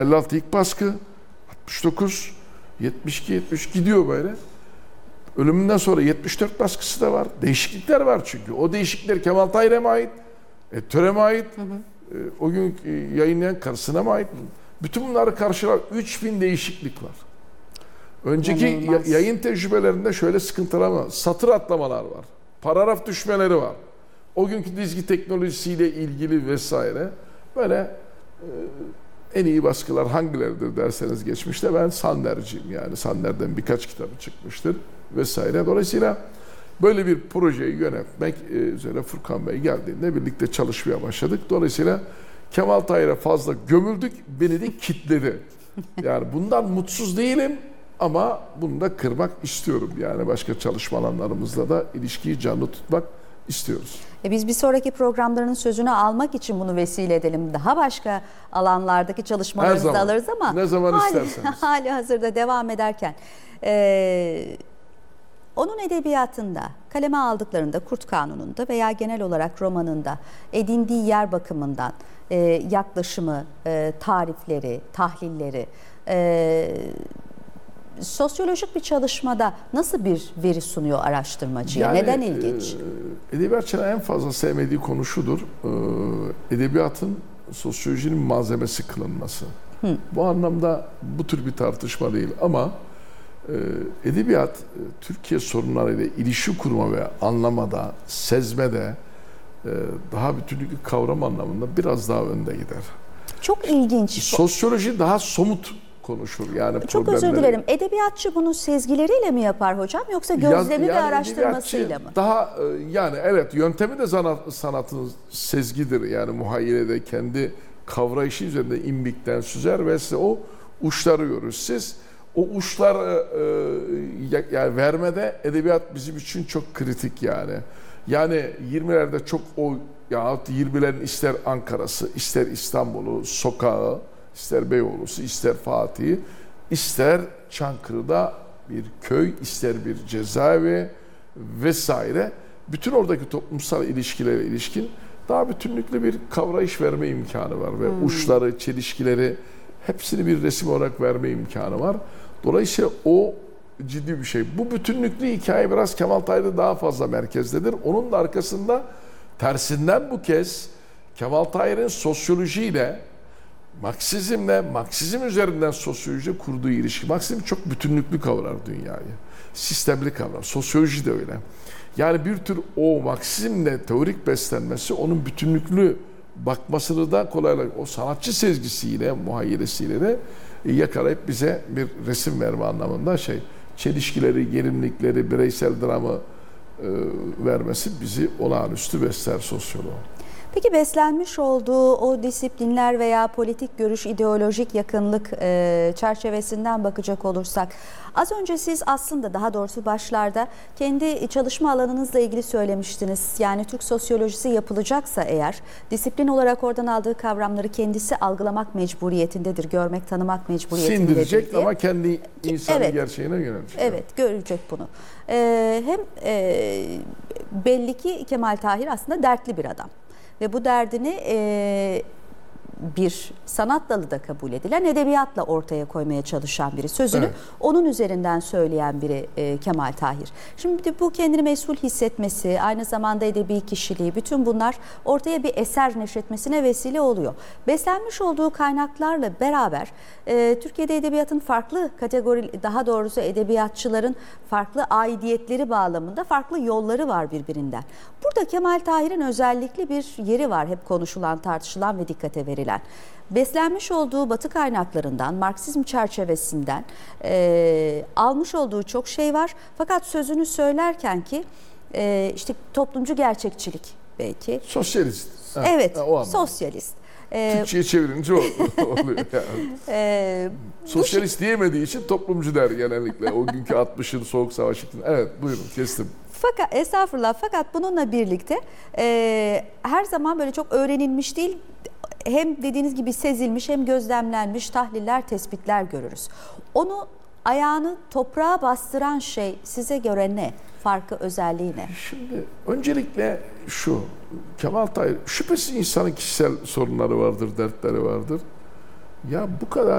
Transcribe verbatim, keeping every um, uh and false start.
elli altı ilk baskı, altmış dokuz, yetmiş iki, yetmiş üç gidiyor böyle. Ölümünden sonra yetmiş dört baskısı da var. Değişiklikler var çünkü. O değişiklikler Kemal Tahir'e mi ait? Editör'e mi ait? Hı hı. E, o gün yayınlayan karısına mı ait? Bütün bunları karşılar. üç bin değişiklik var. Önceki ya, yayın tecrübelerinde şöyle sıkıntılar var. Satır atlamalar var. Paragraf düşmeleri var. O günkü dizgi teknolojisiyle ilgili vesaire. Böyle e, en iyi baskılar hangileridir derseniz geçmişte ben Sander'ciyim. Yani Sander'den birkaç kitabı çıkmıştır vesaire. Dolayısıyla böyle bir projeyi yönetmek üzere Furkan Bey geldiğinde birlikte çalışmaya başladık. Dolayısıyla Kemal Tahir'e fazla gömüldük, beni de kitledi. Yani bundan mutsuz değilim ama bunu da kırmak istiyorum. Yani başka çalışma alanlarımızla da ilişkiyi canlı tutmak istiyoruz. E biz bir sonraki programların sözünü almak için bunu vesile edelim. Daha başka alanlardaki çalışmalarınızı alırız ama ne zaman hali, isterseniz. hali hazırda devam ederken e, onun edebiyatında kaleme aldıklarında Kurt Kanunu'nda veya genel olarak romanında edindiği yer bakımından e, yaklaşımı, e, tarifleri, tahlilleri e, sosyolojik bir çalışmada nasıl bir veri sunuyor araştırmacıya? Yani, neden ilginç? E, edebiyatçının en fazla sevmediği konu şudur. E, edebiyatın sosyolojinin malzemesi kılınması. Hı. Bu anlamda bu tür bir tartışma değil ama e, edebiyat e, Türkiye sorunlarıyla ilişki kurma ve anlamada, sezmede e, daha bütünlüklü kavram anlamında biraz daha önde gider. Çok ilginç. Sosyoloji daha somut konuşur. Yani çok problemleri. Özür dilerim. Edebiyatçı bunu sezgileriyle mi yapar hocam yoksa gözlemi yani ve araştırmasıyla mı? Daha yani evet yöntemi de sanat, sanatın sezgidir. Yani muhayyilede kendi kavrayışı üzerinde imbikten süzer ve size o uçları görür. Siz o uçlar e, yani vermede edebiyat bizim için çok kritik yani. Yani yirmilerde çok o yahut yirmilerin ister Ankara'sı, ister İstanbul'u, sokağı, ister Beyoğlu'su, ister Fatih'i, ister Çankırı'da bir köy, ister bir cezaevi vesaire. Bütün oradaki toplumsal ilişkilere ilişkin daha bütünlüklü bir kavrayış verme imkanı var. Ve hmm. uçları, çelişkileri hepsini bir resim olarak verme imkanı var. Dolayısıyla o ciddi bir şey. Bu bütünlüklü hikaye biraz Kemal Tahir'de daha fazla merkezdedir. Onun da arkasında tersinden bu kez Kemal Tahir'in sosyolojiyle Marksizmle, Marksizm üzerinden sosyoloji kurduğu ilişki. Marksizm çok bütünlüklü kavrar dünyayı. Sistemli kavrar. Sosyoloji de öyle. Yani bir tür o Marksizmle teorik beslenmesi onun bütünlüklü bakmasını da kolaylık. O sanatçı sezgisiyle, muhayyilesiyle de yakalayıp bize bir resim verme anlamında şey, çelişkileri, gerilimlikleri, bireysel dramı e, vermesi bizi olağanüstü besler sosyoloğu. Peki beslenmiş olduğu o disiplinler veya politik görüş, ideolojik yakınlık e, çerçevesinden bakacak olursak, az önce siz aslında daha doğrusu başlarda kendi çalışma alanınızla ilgili söylemiştiniz. Yani Türk sosyolojisi yapılacaksa eğer disiplin olarak oradan aldığı kavramları kendisi algılamak mecburiyetindedir, görmek, tanımak mecburiyetindedir sindirecek diye. Ama kendi insanın evet, gerçeğine yönelecek. Evet, görecek bunu. E, hem e, belli ki Kemal Tahir aslında dertli bir adam. Ve bu derdini e, bir sanat dalı da kabul edilen edebiyatla ortaya koymaya çalışan biri. Sözünü evet. onun üzerinden söyleyen biri e, Kemal Tahir. Şimdi bu kendini mesul hissetmesi, aynı zamanda edebi kişiliği, bütün bunlar ortaya bir eser neşretmesine vesile oluyor. Beslenmiş olduğu kaynaklarla beraber e, Türkiye'de edebiyatın farklı kategori, daha doğrusu edebiyatçıların farklı aidiyetleri bağlamında farklı yolları var birbirinden. Burada Kemal Tahir'in özellikle bir yeri var, hep konuşulan, tartışılan ve dikkate verilen. Beslenmiş olduğu Batı kaynaklarından, Marksizm çerçevesinden e, almış olduğu çok şey var. Fakat sözünü söylerken ki e, işte toplumcu gerçekçilik belki. Sosyalist. Ha, evet, ha, sosyalist. Türkçe'ye çevirince oluyor yani. e, Sosyalist şey... diyemediği için toplumcu der genellikle. O günkü altmışın Soğuk Savaşı. Evet, buyurun kestim. Fakat estağfurullah, fakat bununla birlikte e, her zaman böyle çok öğrenilmiş değil, hem dediğiniz gibi sezilmiş hem gözlemlenmiş tahliller, tespitler görürüz. Onu, ayağını toprağa bastıran şey size göre ne? Farkı, özelliği ne? Şimdi öncelikle şu, Kemal Tahir şüphesiz insanın kişisel sorunları vardır, dertleri vardır. Ya bu kadar